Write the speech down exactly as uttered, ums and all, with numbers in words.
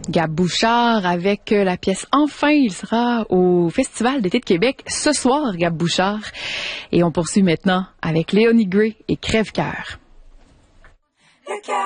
Gab Bouchard avec la pièce Enfin, il sera au Festival d'été de Québec ce soir, Gab Bouchard. Et on poursuit maintenant avec Léonie Gray et Crève-cœur.